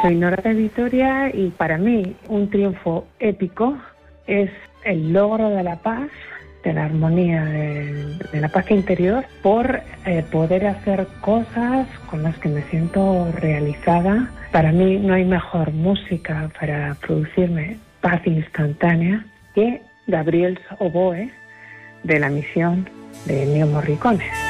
Soy Nora de Vitoria y para mí un triunfo épico es el logro de la paz, de la armonía, de la paz interior, por poder hacer cosas con las que me siento realizada. Para mí no hay mejor música para producirme paz instantánea que Gabriel's Oboe de la misión de Ennio Morricone.